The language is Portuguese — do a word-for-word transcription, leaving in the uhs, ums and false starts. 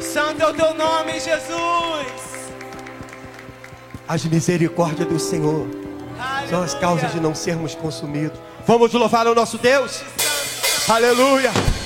Santo é o teu nome, Jesus. As misericórdias do Senhor são as causas de não sermos consumidos. Vamos louvar o nosso Deus. Aleluia.